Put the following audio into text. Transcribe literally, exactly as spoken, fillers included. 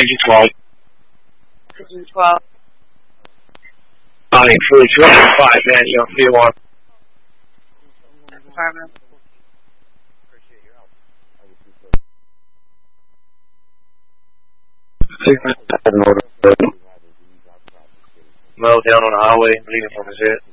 Region twelve. Region twelve. Body fluid two hundred five, man, you're on field one. Department. Mo down on the highway, bleeding from his head.